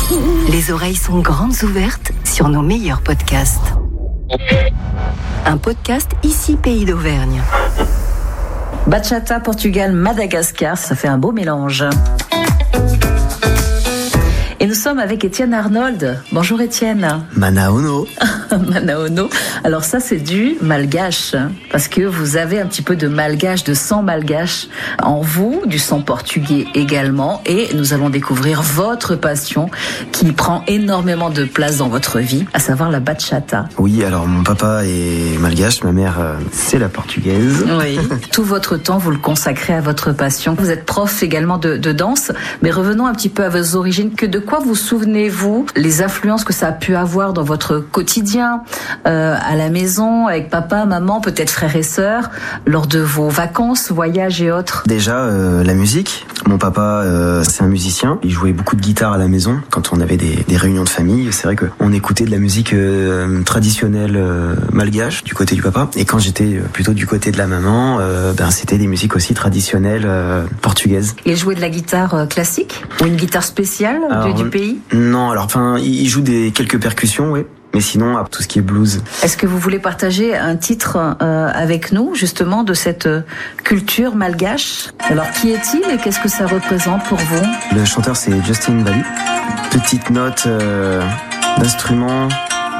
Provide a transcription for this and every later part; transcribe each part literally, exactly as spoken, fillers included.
Les oreilles sont grandes ouvertes sur nos meilleurs podcasts. Un podcast ici Pays d'Auvergne. Bachata, Portugal, Madagascar, ça fait un beau mélange. Et nous sommes avec Étienne Arnold. Bonjour Étienne. Manaono. Manaono. Alors ça c'est du malgache, parce que vous avez un petit peu de malgache, de sang malgache en vous, du sang portugais également, et nous allons découvrir votre passion qui prend énormément de place dans votre vie, à savoir la bachata. Oui, alors mon papa est malgache, ma mère euh, c'est la portugaise. Oui. Tout votre temps vous le consacrez à votre passion. Vous êtes prof également de, de danse, mais revenons un petit peu à vos origines. Que de quoi vous souvenez-vous, les influences que ça a pu avoir dans votre quotidien, euh, à la maison, avec papa, maman, peut-être frères et sœurs, lors de vos vacances, voyages et autres? Déjà, euh, la musique. Mon papa, euh, c'est un musicien. Il jouait beaucoup de guitare à la maison. Quand on avait des, des réunions de famille, c'est vrai qu'on écoutait de la musique euh, traditionnelle euh, malgache du côté du papa. Et quand j'étais plutôt du côté de la maman, euh, ben, c'était des musiques aussi traditionnelles euh, portugaises. Il jouait de la guitare euh, classique ou une guitare spéciale alors, du, du pays? Non, alors enfin, il joue des quelques percussions, oui. Mais sinon, tout ce qui est blues. Est-ce que vous voulez partager un titre euh, avec nous, justement, de cette culture malgache? Alors, qui est-il et qu'est-ce que ça représente pour vous? Le chanteur, c'est Justin Bali. Petite note euh, d'instrument.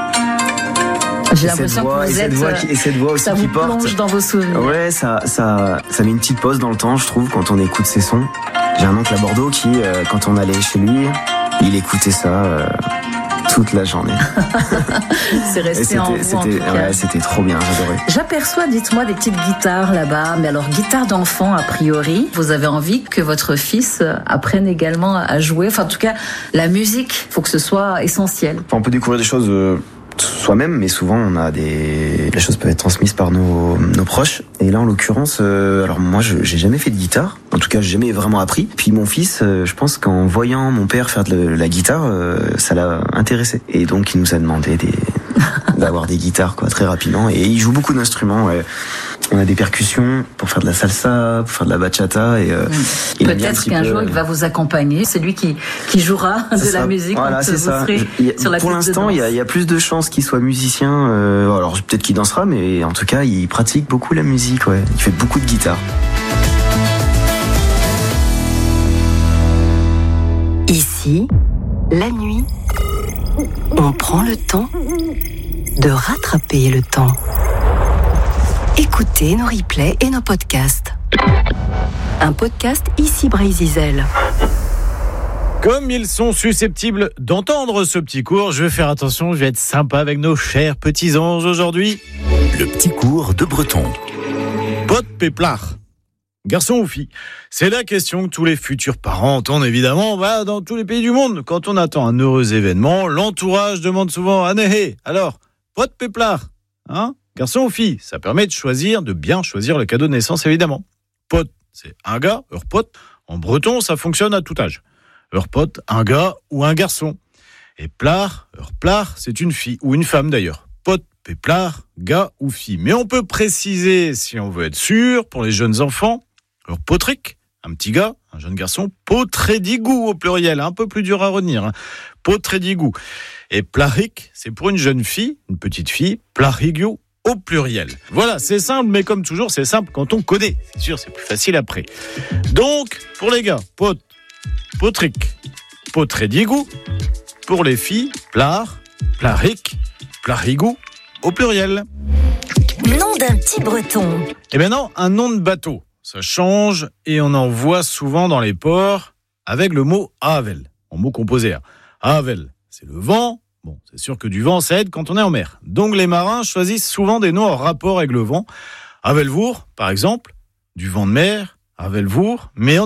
J'ai l'impression voix, que vous êtes... Voix qui, et cette voix aussi ça qui vous porte. plonge dans vos souvenirs. Ouais, ça, ça, ça met une petite pause dans le temps, je trouve, quand on écoute ces sons. J'ai un oncle à Bordeaux qui, euh, quand on allait chez lui, il écoutait ça... Euh, toute la journée. C'est resté en vous, c'était, en tout cas. Ouais, c'était trop bien, j'adorais. J'aperçois, dites-moi, des petites guitares là-bas. Mais alors, guitare d'enfant, a priori. Vous avez envie que votre fils apprenne également à jouer. Enfin, en tout cas, la musique, il faut que ce soit essentiel. On peut découvrir des choses... Euh... soi-même, mais souvent on a des les choses peuvent être transmises par nos nos proches. Et là en l'occurrence, euh, alors moi je, j'ai jamais fait de guitare, en tout cas j'ai jamais vraiment appris. Puis mon fils, euh, je pense qu'en voyant mon père faire de la, la guitare, euh, ça l'a intéressé. Et donc il nous a demandé des d'avoir des guitares quoi très rapidement. Et il joue beaucoup d'instruments. Ouais. On a des percussions pour faire de la salsa, pour faire de la bachata. Et, euh, mmh. Peut-être qu'un peu... jour il va vous accompagner. C'est lui qui qui jouera c'est de ça. La musique. Voilà, c'est vous ça. serez a, sur la pour l'instant, il y, a, y a plus de chances qu'il soit musicien. Euh, alors peut-être qu'il dansera, mais en tout cas, il pratique beaucoup la musique. Ouais, il fait beaucoup de guitare. Ici, la nuit, on prend le temps de rattraper le temps. Écoutez nos replays et nos podcasts. Un podcast ici Bray-Zizel. Comme ils sont susceptibles d'entendre ce petit cours, je vais faire attention, je vais être sympa avec nos chers petits anges aujourd'hui. Le petit cours de breton. Pot péplard. Garçon ou fille? C'est la question que tous les futurs parents entendent évidemment bah, dans tous les pays du monde. Quand on attend un heureux événement, l'entourage demande souvent « Anéhé, alors, pot péplard, hein ?» Garçon ou fille, ça permet de choisir, de bien choisir le cadeau de naissance, évidemment. Pot, c'est un gars, heure pot. En breton, ça fonctionne à tout âge. Heure pot, un gars ou un garçon. Et plard, heure plard, c'est une fille, ou une femme d'ailleurs. Pot, péplard, gars ou fille. Mais on peut préciser, si on veut être sûr, pour les jeunes enfants, heure potric, un petit gars, un jeune garçon, potrédigou au pluriel, un peu plus dur à retenir. Hein. Potrédigou. Et plaric, c'est pour une jeune fille, une petite fille, plarigio, au pluriel. Voilà, c'est simple, mais comme toujours, c'est simple quand on connaît. C'est sûr, c'est plus facile après. Donc, pour les gars, pot, potric, potrédigou. Pour les filles, plard, plaric, plarigou, au pluriel. Nom d'un petit breton. Eh bien non, un nom de bateau. Ça change et on en voit souvent dans les ports avec le mot havel, en mot composé. Havel, c'est le vent. Bon, c'est sûr que du vent, ça aide quand on est en mer. Donc les marins choisissent souvent des noms en rapport avec le vent. Havelvour, par exemple, du vent de mer, Havelvour, mais